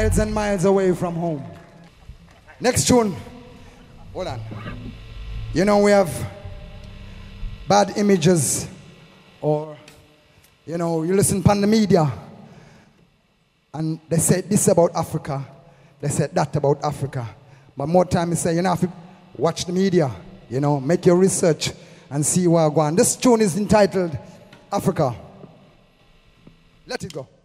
miles and miles away from home. Next tune. Hold on. You know, we have bad images, or, you know, you listen on the media and they say this about Africa, they said that about Africa. But more time you say, you know, if you watch the media, you know, make your research and see where I go on. This tune is entitled Africa. Let it go.